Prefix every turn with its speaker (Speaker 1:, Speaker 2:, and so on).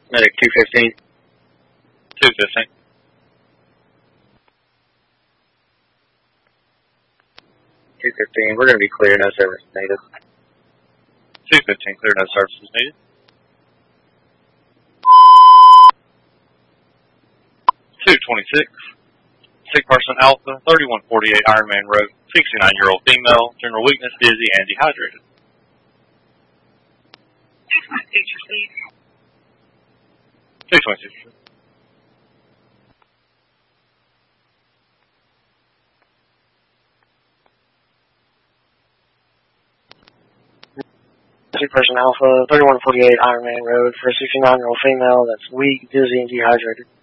Speaker 1: Medic 215.
Speaker 2: 215.
Speaker 1: 215. We're going to be clear, no service needed.
Speaker 2: 215, clear, no services needed. 226. Sick person Alpha, 3148 Ironman Road, 69-year-old female, general weakness, dizzy, and dehydrated. 226.
Speaker 1: Sick person Alpha, 3148 Ironman Road for a 69-year-old female that's weak, dizzy, and dehydrated.